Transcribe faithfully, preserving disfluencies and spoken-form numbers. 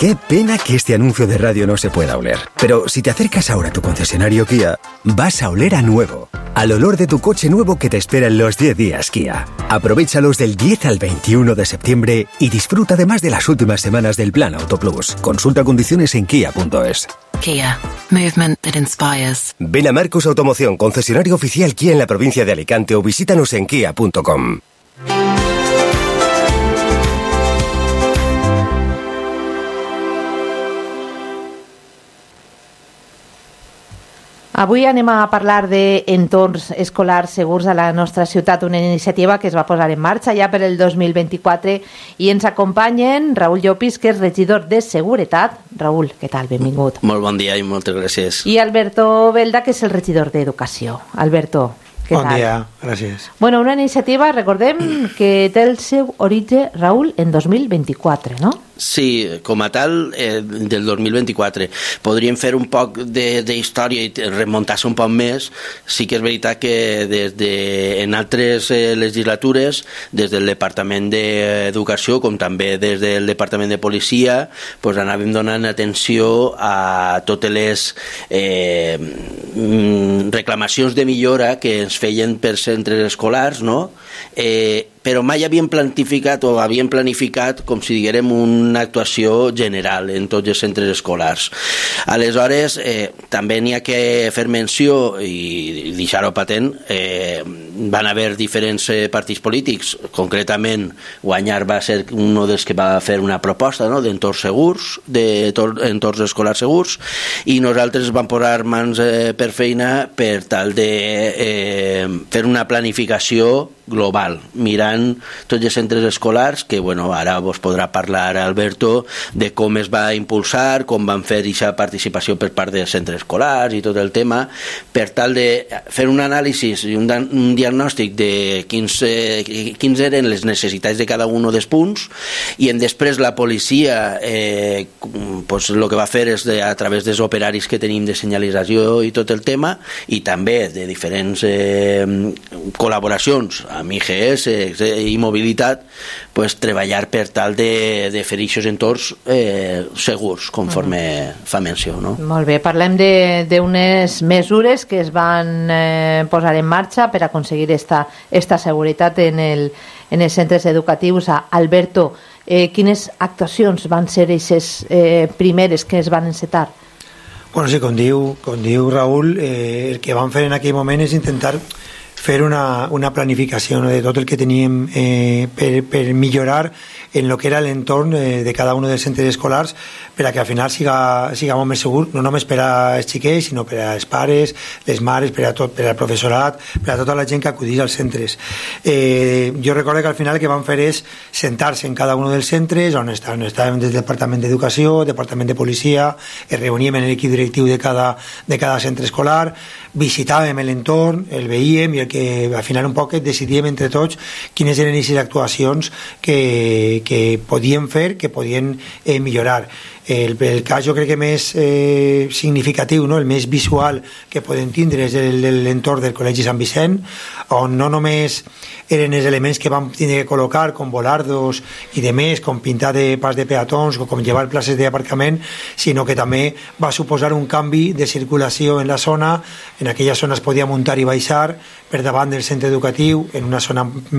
Qué pena que este anuncio de radio no se pueda oler. Pero si te acercas ahora a tu concesionario Kia, vas a oler a nuevo. Al olor de tu coche nuevo que te espera en los diez días Kia. Aprovéchalos del diez al veintiuno de septiembre y disfruta además de las últimas semanas del Plan Auto Plus. Consulta condiciones en kia punto es. Kia. Movement that inspires. Ven a Marcos Automoción, concesionario oficial Kia en la provincia de Alicante, o visítanos en kia punto com. Avui anem a parlar d'entorns escolars segurs a la nostra ciutat, una iniciativa que es va posar en marxa ja per el dos mil vint-i-quatre, i ens acompanyen Raül Llopis, que és regidor de Seguretat. Raül, què tal? Benvingut. Molt bon dia i moltes gràcies. I Alberto Belda, que és el regidor d'Educació. Alberto, què bon tal? Bon dia, gràcies. Bueno, una iniciativa, recordem, que té el seu origen, Raül, en dos mil vint-i-quatre, no? Sí, com a tal, eh, del dos mil vint-i-quatre. Podríem fer un poc de, de història i remuntar-se un poc més. Sí que és veritat que des de, en altres eh, legislatures, des del Departament d'Educació com també des del Departament de Policia, pues, anàvem donant atenció a totes les eh, reclamacions de millora que ens feien per centres escolars, no? Eh, però mai havien planificat o havien planificat, com si diguérem, una actuació general en tots els centres escolars. Aleshores, eh, també n'hi ha que fer menció i deixar-ho patent, eh, van haver diferents eh, partits polítics, concretament Guanyar va ser un dels que va fer una proposta, no?, d'entorns segurs, d'entorns escolars segurs, i nosaltres vam posar mans eh, per feina per tal de eh, fer una planificació global, mirant tots els centres escolars, que bueno, ara vos podrà parlar Alberto de com es va impulsar, com van fer aquesta participació per part dels centres escolars i tot el tema, per tal de fer un anàlisi i un, un diagnòstic de quins, eh, quins eren les necessitats de cada un dels punts, i en després la policia eh, pues, el que va fer és de, a través dels operaris que tenim de senyalització i tot el tema, i també de diferents eh, col·laboracions amb I G S i mobilitat, pues, treballar per tal de, de fer aquests entorns eh, segurs, conforme uh-huh. fa menció, no? Molt bé, parlem d'unes mesures que es van eh, posar en marxa per aconseguir esta, esta seguretat en, el, en els centres educatius. Alberto, eh, quines actuacions van ser aquestes eh, primeres que es van encetar? Bueno, sí, com diu, com diu Raül, eh, el que vam fer en aquell moment és intentar fer una, una planificació, no?, de tot el que teníem eh, per, per millorar en el que era l'entorn eh, de cada un dels centres escolars, per a que al final siga, siga molt més segur, no només per als xiquets, sinó per als pares, les mares, per a tot, per al professorat, per a tota la gent que acudís als centres. Eh, jo recordo que al final el que vam fer és sentar-se en cada un dels centres, on estàvem, estàvem des del Departament d'Educació, Departament de Policia, es reuníem en l'equip directiu de cada, de cada centre escolar, visitàvem l'entorn, el veíem, i el que al final un poc decidíem entre tots quines eren aquestes actuacions que, que podien fer, que podien eh, millorar. El, el cas jo crec que més eh, significatiu, no?, el més visual que podem tindre és l'entorn del Col·legi Sant Vicent, on no només eren els elements que vam tindre que col·locar, com volardos i de més, com pintar de pas de peatons o com llevar places d'aparcament, sinó que també va suposar un canvi de circulació en la zona. En aquella zona es podia muntar i baixar per davant del centre educatiu, en una zona